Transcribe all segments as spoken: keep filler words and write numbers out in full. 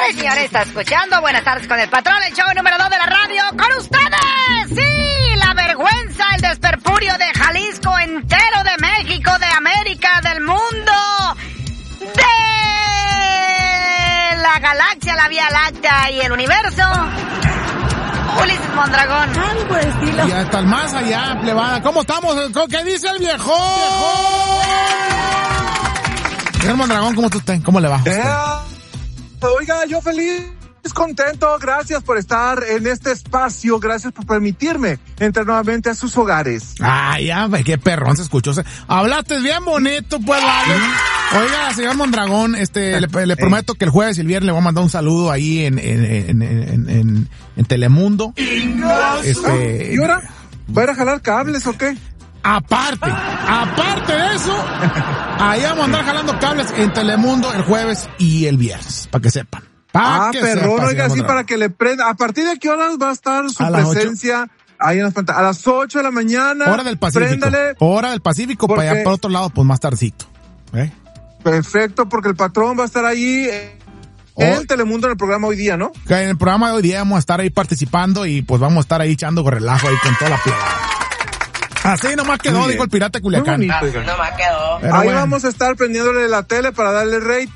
Señores y señores, está escuchando Buenas tardes con el patrón, el show número dos de la radio, con ustedes. Sí, la vergüenza, el desperpurio de Jalisco, entero de México, de América, del mundo, de la galaxia, la Vía Láctea y el universo. Ulises Mondragón. Algo de estilo. Y hasta el más allá, plebada. ¿Cómo estamos? ¿Qué dice el viejo? Señor Mondragón, ¿cómo está usted? ¿Cómo le va? Eh, oiga, yo feliz, contento. Gracias por estar en este espacio. Gracias por permitirme entrar nuevamente a sus hogares. Ay, ya, qué perrón se escuchó. Hablaste bien bonito, pues, vale. Oiga, señor Mondragón, este, le, le prometo que el jueves y el viernes le voy a mandar un saludo ahí en, en, en, en, en, en Telemundo. Este, ¿Y ahora? ¿Va a ir a jalar cables o qué? Aparte, aparte de eso, ahí vamos a andar jalando cables en Telemundo el jueves y el viernes, para que sepan. Pa ah, que perrón, sepa, oiga, sí, para que le prenda. ¿A partir de qué horas va a estar su presencia ahí en las pantallas? A las ocho de la mañana. Hora del Pacífico. Préndale. Hora del Pacífico, para allá por otro lado, pues más tardecito. ¿Eh? Perfecto, porque el patrón va a estar ahí en oh. Telemundo en el programa hoy día, ¿no? Que en el programa de hoy día vamos a estar ahí participando y pues vamos a estar ahí echando relajo ahí con toda la playa. Así nomás quedó, dijo el pirata de Culiacán. Bonito, Así nomás quedó. Pero ahí bueno. Vamos a estar prendiéndole la tele para darle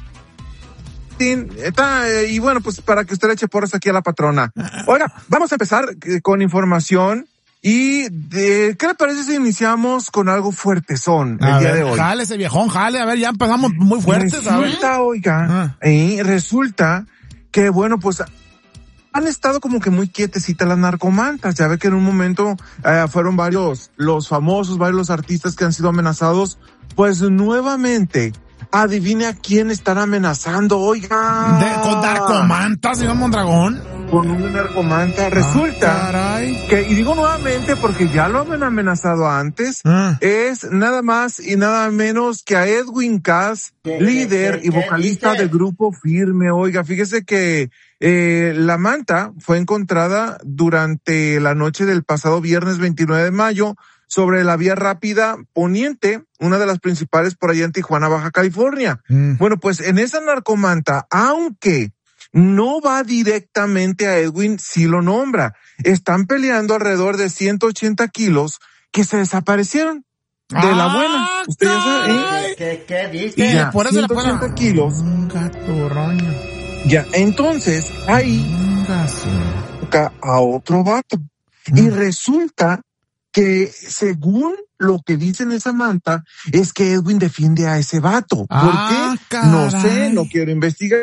rating. Está, eh, y bueno, pues para que usted le eche porras aquí a la patrona. Oiga, vamos a empezar eh, con información. Y de, ¿qué le parece si iniciamos con algo fuertezón el a día ver, de hoy? Jale ese viejón, jale, a ver, ya empezamos muy fuertes, ¿sabes? Resulta, oiga, ah. eh, resulta que, bueno, pues han estado como que muy quietecitas las narcomantas. Ya ve que en un momento eh, fueron varios los famosos, varios los artistas que han sido amenazados. Pues nuevamente, adivine a quién están amenazando, oiga. ¿De, ¿Con narcomantas, señor Mondragón? Con una narcomanta. Resulta ah, que, y digo nuevamente porque ya lo han amenazado antes, ah. es nada más y nada menos que a Edwin Cass, ¿Qué, líder qué, y vocalista del Grupo Firme. Oiga, fíjese que eh, la manta fue encontrada durante la noche del pasado viernes veintinueve de mayo sobre la vía rápida Poniente, una de las principales por allá en Tijuana, Baja California. Mm. Bueno, pues en esa narcomanta, aunque no va directamente a Edwin, sí lo nombra. Están peleando alrededor de ciento ochenta kilos que se desaparecieron de ah, la buena. Usted ya sabe, ¿eh? ¿Qué, qué, qué dice? Y ya, por eso ciento ochenta kilos. Un gaturroño. Ya, entonces, ahí toca a otro vato. Mm. Y resulta que según lo que dice en esa manta, es que Edwin defiende a ese vato. Ah, ¿por qué? Caray. No sé, no quiero investigar.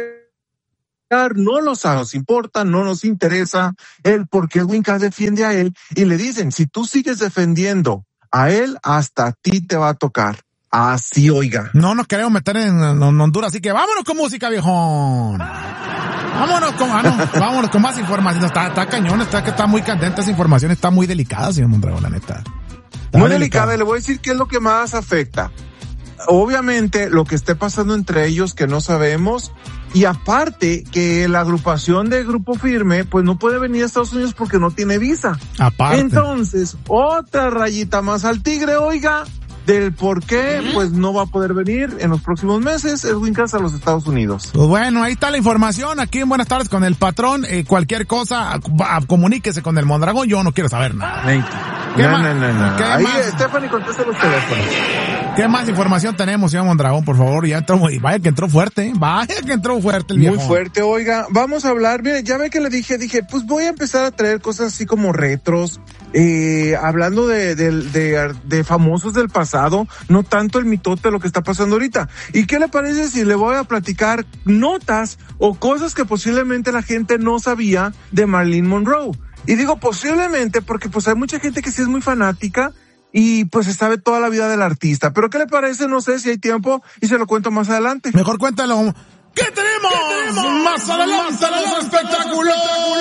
No nos, nos importa, no nos interesa el por qué Edwin Cass defiende a él y le dicen, si tú sigues defendiendo a él, hasta a ti te va a tocar. Así, oiga. No nos queremos meter en, en Honduras, así que vámonos con música, viejón. Vámonos con, ah, no, vámonos con más información. Está, está cañón, está que está muy candente esa información, está muy delicada, señor Mondragón, la neta. Está muy delicada, y le voy a decir qué es lo que más afecta. Obviamente, lo que esté pasando entre ellos que no sabemos. Y aparte que la agrupación de Grupo Firme pues no puede venir a Estados Unidos porque no tiene visa. Aparte. Entonces, otra rayita más al tigre, oiga, del por qué pues no va a poder venir en los próximos meses Edwin Cass a los Estados Unidos. Pues bueno, ahí está la información aquí en Buenas tardes con el patrón. Eh, cualquier cosa, a, a, comuníquese con el Mondragón, yo no quiero saber nada. ¿Qué no, no, no, no. Ahí más? Stephanie contesta los teléfonos. ¿Qué más información tenemos, señor Mondragón, por favor? Ya entró, vaya que entró fuerte, vaya que entró fuerte el viejo. Muy fuerte, oiga. Vamos a hablar, mire, ya ve que le dije, dije, pues voy a empezar a traer cosas así como retros, eh, hablando de, de, de, de famosos del pasado, no tanto el mitote de lo que está pasando ahorita. ¿Y qué le parece si le voy a platicar notas o cosas que posiblemente la gente no sabía de Marilyn Monroe? Y digo posiblemente porque pues hay mucha gente que sí es muy fanática y pues se sabe toda la vida del artista. Pero ¿qué le parece? No sé si hay tiempo y se lo cuento más adelante. Mejor cuéntalo. ¿Qué tenemos? ¿Qué tenemos? Más adelante los espectáculos.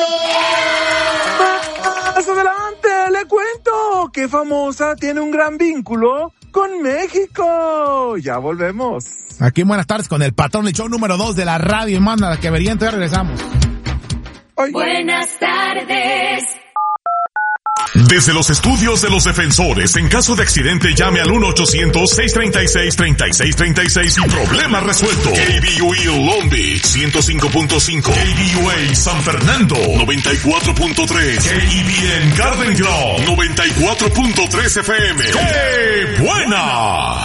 Más adelante le cuento que famosa tiene un gran vínculo con México. Ya volvemos. Aquí en Buenas tardes con el patrón, el show número dos de la radio. Y manda que veriente, ya regresamos. Buenas tardes. Desde los estudios de los defensores, en caso de accidente llame al uno ochocientos, seiscientos treinta y seis, treinta y seis treinta y seis y problema resuelto. K B U A Long Beach, ciento cinco punto cinco. K B U A San Fernando, noventa y cuatro punto tres. K E B N Garden Grove, noventa y cuatro punto tres F M. ¡Qué buena!